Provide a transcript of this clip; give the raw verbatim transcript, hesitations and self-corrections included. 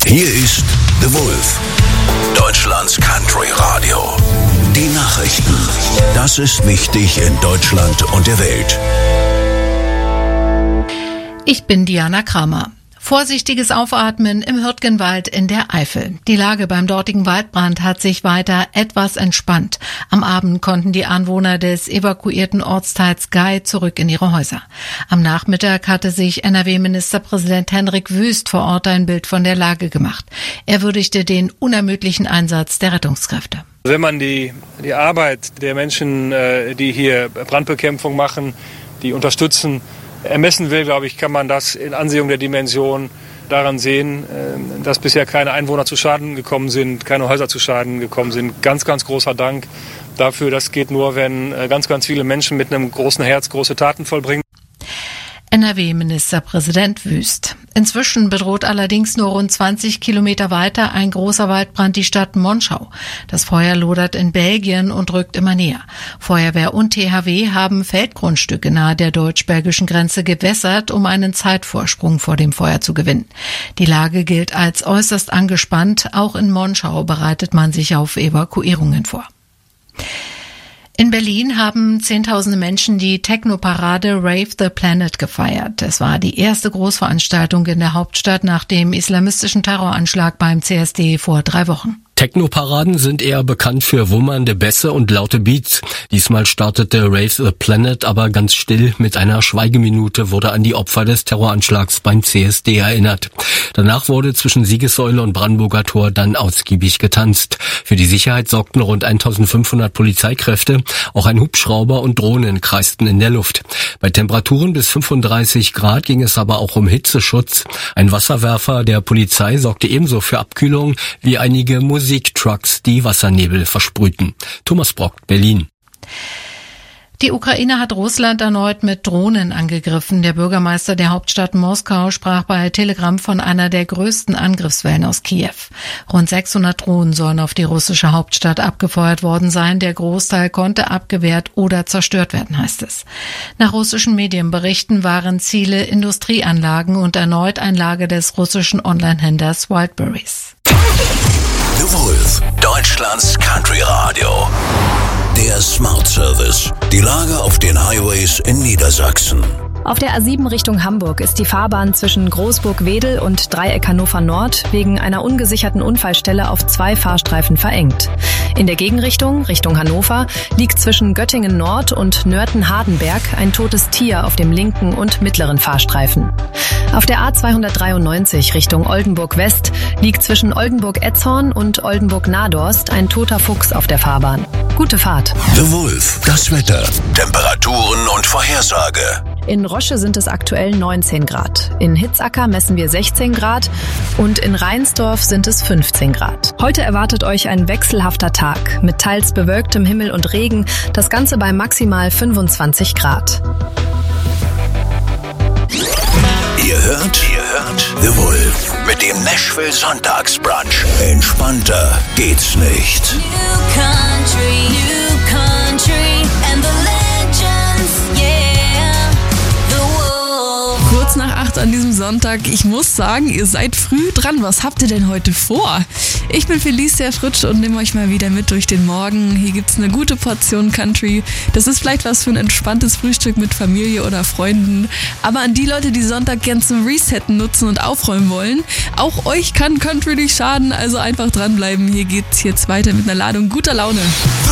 Hier ist The Wolf, Deutschlands Country Radio. Die Nachrichten. Das ist wichtig in Deutschland und der Welt. Ich bin Diana Kramer. Vorsichtiges Aufatmen im Hürtgenwald in der Eifel. Die Lage beim dortigen Waldbrand hat sich weiter etwas entspannt. Am Abend konnten die Anwohner des evakuierten Ortsteils Gei zurück in ihre Häuser. Am Nachmittag hatte sich N R W-Ministerpräsident Hendrik Wüst vor Ort ein Bild von der Lage gemacht. Er würdigte den unermüdlichen Einsatz der Rettungskräfte. Wenn man die, die Arbeit der Menschen, die hier Brandbekämpfung machen, die unterstützen, ermessen will, glaube ich, kann man das in Ansehung der Dimension daran sehen, dass bisher keine Einwohner zu Schaden gekommen sind, keine Häuser zu Schaden gekommen sind. Ganz, ganz großer Dank dafür. Das geht nur, wenn ganz, ganz viele Menschen mit einem großen Herz große Taten vollbringen. N R W-Ministerpräsident Wüst. Inzwischen bedroht allerdings nur rund zwanzig Kilometer weiter ein großer Waldbrand die Stadt Monschau. Das Feuer lodert in Belgien und rückt immer näher. Feuerwehr und T H W haben Feldgrundstücke nahe der deutsch-belgischen Grenze gewässert, um einen Zeitvorsprung vor dem Feuer zu gewinnen. Die Lage gilt als äußerst angespannt. Auch in Monschau bereitet man sich auf Evakuierungen vor. In Berlin haben Zehntausende Menschen die Techno-Parade Rave the Planet gefeiert. Es war die erste Großveranstaltung in der Hauptstadt nach dem islamistischen Terroranschlag beim C S D vor drei Wochen. Techno-Paraden sind eher bekannt für wummernde Bässe und laute Beats. Diesmal startete Rave the Planet aber ganz still. Mit einer Schweigeminute wurde an die Opfer des Terroranschlags beim C S D erinnert. Danach wurde zwischen Siegessäule und Brandenburger Tor dann ausgiebig getanzt. Für die Sicherheit sorgten rund eintausendfünfhundert Polizeikräfte. Auch ein Hubschrauber und Drohnen kreisten in der Luft. Bei Temperaturen bis fünfunddreißig Grad ging es aber auch um Hitzeschutz. Ein Wasserwerfer der Polizei sorgte ebenso für Abkühlung wie einige Musik Musiktrucks, die Wassernebel versprühten. Thomas Brock, Berlin. Die Ukraine hat Russland erneut mit Drohnen angegriffen. Der Bürgermeister der Hauptstadt Moskau sprach bei Telegram von einer der größten Angriffswellen aus Kiew. Rund sechshundert Drohnen sollen auf die russische Hauptstadt abgefeuert worden sein. Der Großteil konnte abgewehrt oder zerstört werden, heißt es. Nach russischen Medienberichten waren Ziele Industrieanlagen und erneut ein Lager des russischen Online-Händlers Wildberries. The Wolf, Deutschlands Country Radio. Der Smart Service. Die Lage auf den Highways in Niedersachsen. Auf der A sieben Richtung Hamburg ist die Fahrbahn zwischen Großburg-Wedel und Dreieck Hannover Nord wegen einer ungesicherten Unfallstelle auf zwei Fahrstreifen verengt. In der Gegenrichtung, Richtung Hannover, liegt zwischen Göttingen Nord und Nörten-Hardenberg ein totes Tier auf dem linken und mittleren Fahrstreifen. Auf der A zweihundertdreiundneunzig Richtung Oldenburg West liegt zwischen Oldenburg-Etzhorn und Oldenburg-Nadorst ein toter Fuchs auf der Fahrbahn. Gute Fahrt. The Wolf, das Wetter, Temperaturen und Vorhersage. In Rosche sind es aktuell neunzehn Grad. In Hitzacker messen wir sechzehn Grad und in Reinsdorf sind es fünfzehn Grad. Heute erwartet euch ein wechselhafter Tag mit teils bewölktem Himmel und Regen, das Ganze bei maximal fünfundzwanzig Grad. Ihr hört, ihr hört The Wolf mit dem Nashville Sonntagsbrunch. Entspannter geht's nicht. New country, new country and the legends, yeah, the Wolf. Kurz nach acht an diesem Sonntag. Ich muss sagen, ihr seid früh dran. Was habt ihr denn heute vor? Ich bin Felicia Fritsch und nehme euch mal wieder mit durch den Morgen. Hier gibt's eine gute Portion Country. Das ist vielleicht was für ein entspanntes Frühstück mit Familie oder Freunden. Aber an die Leute, die Sonntag gern zum Resetten nutzen und aufräumen wollen, auch euch kann Country nicht schaden. Also einfach dranbleiben. Hier geht's jetzt weiter mit einer Ladung guter Laune.